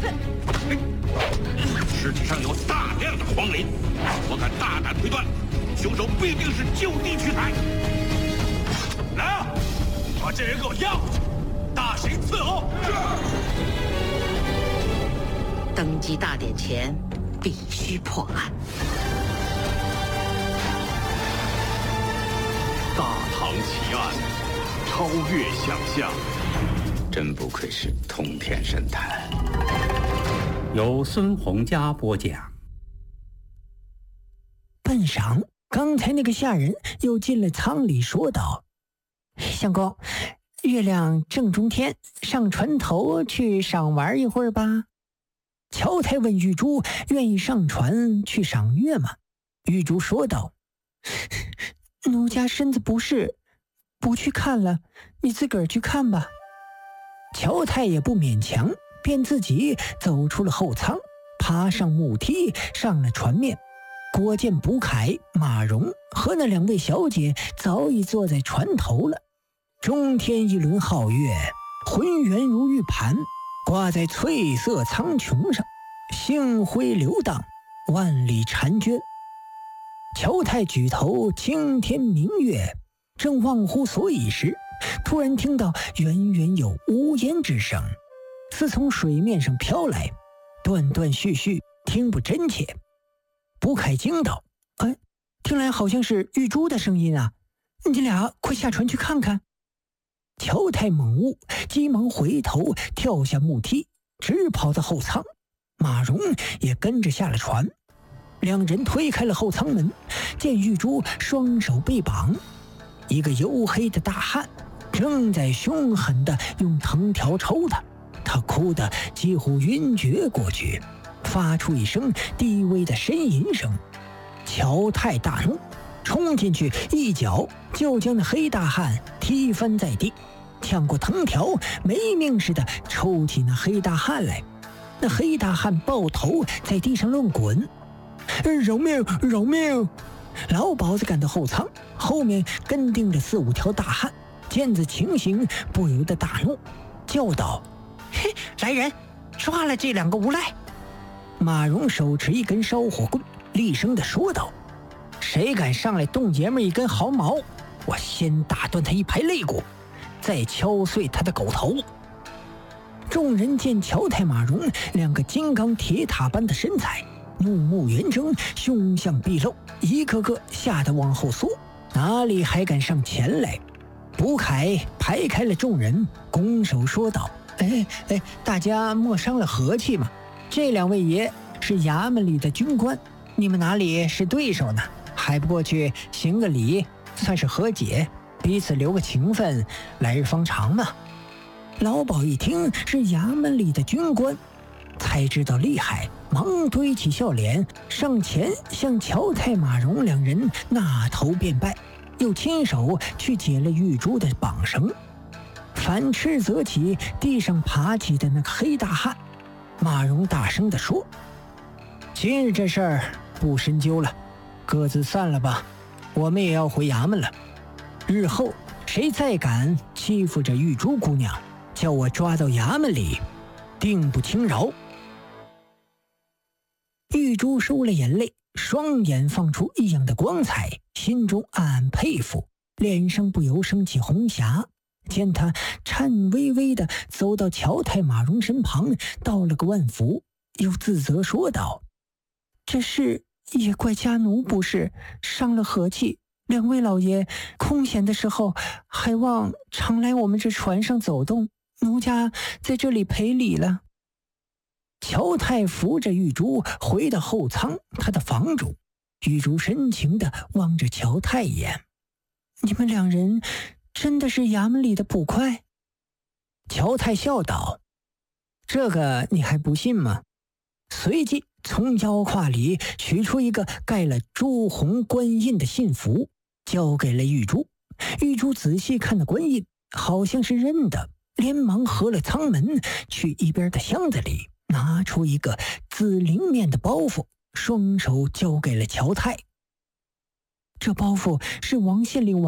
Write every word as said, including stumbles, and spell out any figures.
尸体上有大量的黄磷，我敢大胆推断，凶手必定是就地取材。来啊，把这人给我押回去，大刑伺候。 登基大典前，必须破案。 大唐奇案，超越想象。 真不愧是通天神探。 由孙洪佳播讲。 半晌，刚才那个下人又进了舱里，说道：“相公，月亮正中天，上船头去赏玩一会儿吧。”乔太问玉珠：“愿意上船去赏月吗？”玉珠说道：“奴家身子不适，不去看了，你自个儿去看吧。”乔太也不勉强，便自己走出了后舱，爬上木梯，上了船面。果见卜凯、马蓉和那两位小姐早已坐在船头了。中天一轮皓月，浑圆如玉盘，挂在翠色苍穹上，星辉流荡，万里婵娟。乔太举头青天明月，正忘乎所以时，突然听到远远有呜咽之声，似从水面上飘来，断断续续，听不真切。卜凯惊道：“哎，听来好像是玉珠的声音啊！你俩快下船去看看。”乔太猛悟，急忙回头跳下木梯，直跑到后舱。马蓉也跟着下了船。两人推开了后舱门，见玉珠双手被绑，一个黝黑的大汉正在凶狠地用藤条抽他，他哭得几乎晕厥过去，发出一声低微的呻吟声。乔太大怒，冲进去一脚就将那黑大汉踢翻在地，抢过藤条，没命似的抽起那黑大汉来。那黑大汉抱头在地上乱滚，饶命饶命！老鸨子赶到后舱，后面跟定着四五条大汉，见此情形，不由得大怒，叫道：“嘿，来人，抓了这两个无赖！”马蓉手持一根烧火棍，厉声地说道：“谁敢上来动爷们一根毫毛，我先打断他一排肋骨，再敲碎他的狗头。”众人见乔太、马蓉两个金刚铁塔般的身材，怒目圆睁，凶相毕露，一个个吓得往后缩，哪里还敢上前来？卜凯排开了众人，拱手说道：“哎哎，大家莫伤了和气嘛！这两位爷是衙门里的军官，你们哪里是对手呢？还不过去行个礼，算是和解，彼此留个情分，来日方长嘛。”老鸨一听是衙门里的军官，才知道厉害，忙堆起笑脸，上前向乔太、马蓉两人纳头便拜，又亲手去解了玉珠的绑绳，反斥责起地上爬起的那个黑大汉。马蓉大声地说：“今日这事儿不深究了，各自散了吧，我们也要回衙门了。日后谁再敢欺负这玉珠姑娘，叫我抓到衙门里，定不轻饶。”玉珠收了眼泪，双眼放出异样的光彩，心中暗暗佩服，脸上不由升起红霞。见他颤巍巍地走到乔太、马蓉身旁，道了个万福，又自责说道：“这事也怪家奴不是，伤了和气。两位老爷空闲的时候还望常来我们这船上走动，奴家在这里赔礼了。”乔太扶着玉珠回到后舱他的房中，玉珠深情地望着乔太一眼：“你们两人真的是衙门里的捕快？”乔太笑道：“这个你还不信吗？”随即从腰胯里取出一个盖了朱红官印的信符，交给了玉珠。玉珠仔细看那官印，好像是认的，连忙合了舱门，去一边的箱子里拿出一个紫绫面的包袱，双手交给了乔太。这包袱是王县令王